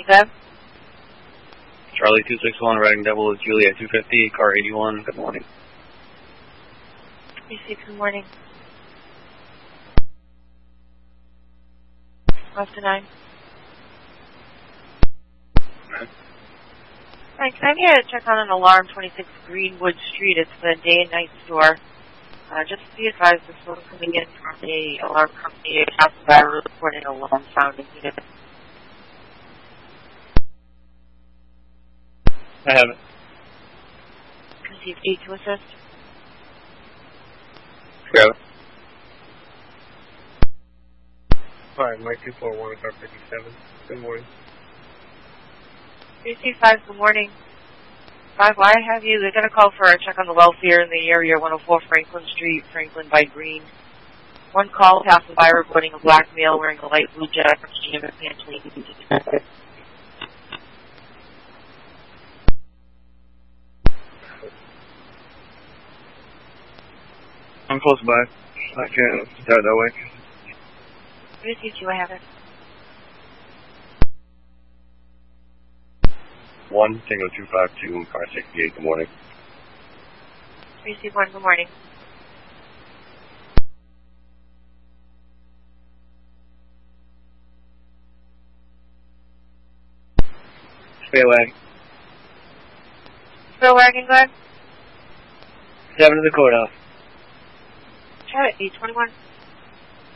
Wagon Cab. Charlie 261, riding double is Juliet 250, car 81. Good morning. 36, good morning. Left to 9. Hi, can I have you check on an alarm 26 Greenwood Street? It's the day and night store. Just be advised, this one coming in from the alarm company. By reporting alarm sound in unit. I have it. Receive 8 to assist. Grab it. Hi, Mike 241, car 57. Good morning. 325, good morning. 5, why have you? They're going to call for a check on the welfare in the area, 104 Franklin Street, Franklin by Green. One call passing by reporting a black male wearing a light blue jacket and pants. I'm close by. I can't start that way. 322, I have it. 1, Tango 252, car 68. Good morning. 321, good morning. Spaywagon. Spaywagon, go ahead. 7 to the courthouse. Try it, 821.